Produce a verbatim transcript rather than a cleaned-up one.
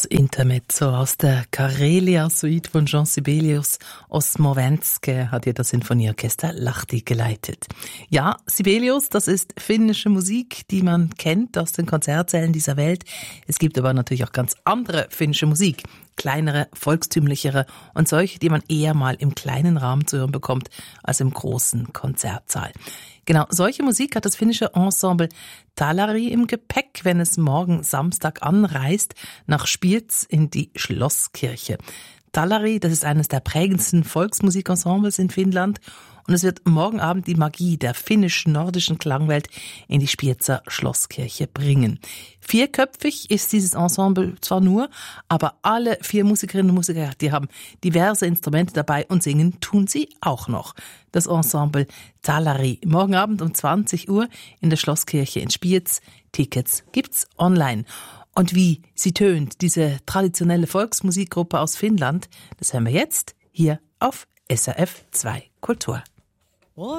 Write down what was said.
Das Intermezzo aus der Karelia-Suite von Jean Sibelius Osmovenske hat hier das Sinfonieorchester Lahti geleitet. Ja, Sibelius, das ist finnische Musik, die man kennt aus den Konzertsälen dieser Welt. Es gibt aber natürlich auch ganz andere finnische Musik. Kleinere, volkstümlichere und solche, die man eher mal im kleinen Rahmen zu hören bekommt als im großen Konzertsaal. Genau, solche Musik hat das finnische Ensemble Talari im Gepäck, wenn es morgen Samstag anreist nach Spiez in die Schlosskirche. Talari, das ist eines der prägendsten Volksmusikensembles in Finnland und es wird morgen Abend die Magie der finnischen-nordischen Klangwelt in die Spiezer Schlosskirche bringen. Vierköpfig ist dieses Ensemble zwar nur, aber alle vier Musikerinnen und Musiker, die haben diverse Instrumente dabei und singen tun sie auch noch. Das Ensemble Talari, morgen Abend um zwanzig Uhr in der Schlosskirche in Spiez. Tickets gibt's online. Und wie sie tönt, diese traditionelle Volksmusikgruppe aus Finnland, das hören wir jetzt hier auf S R F zwei Kultur.